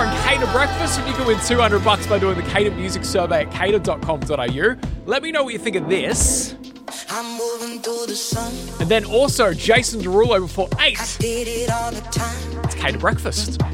in Cater Breakfast, and you can win $200 by doing the Cater Music Survey at cater.com.au. Let me know what you think of this. I'm moving through the sun. And then also Jason Derulo before 8. I did it all the time. It's Cater Breakfast.